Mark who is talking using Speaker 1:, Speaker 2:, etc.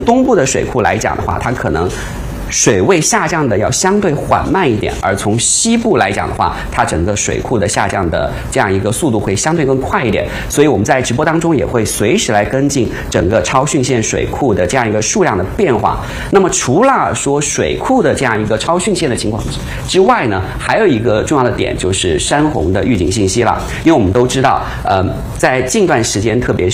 Speaker 1: 东部的水库来讲的话，它可能水位下降的要相对缓慢一点，而从西部来讲的话，它整个水库的下降的这样一个速度会相对更快一点。所以我们在直播当中也会随时来跟进整个超汛线水库的这样一个数量的变化。那么除了说水库的这样一个超汛线的情况之外呢，还有一个重要的点就是山洪的预警信息了。因为我们都知道，在近段时间，特别